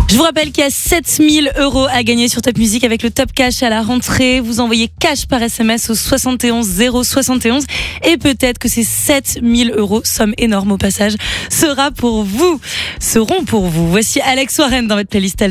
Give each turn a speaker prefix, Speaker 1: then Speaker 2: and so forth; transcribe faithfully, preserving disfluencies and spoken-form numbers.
Speaker 1: Je vous rappelle qu'il y a sept mille euros à gagner sur Top Music avec le Top Cash à la rentrée. Vous envoyez cash par S M S au soixante et onze zéro soixante et onze et peut-être que ces sept mille euros, somme énorme au passage, sera pour vous, seront pour vous. Voici Alex Warren dans votre playlist.